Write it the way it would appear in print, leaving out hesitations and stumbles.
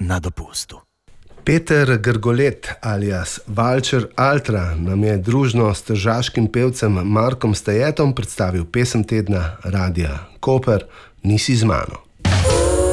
na dopustu. Peter Grgolet alias Valčer Altra nam je družno s tržaškim pevcem Markom Stajetom predstavil pesem tedna Radia Koper Nisi z mano.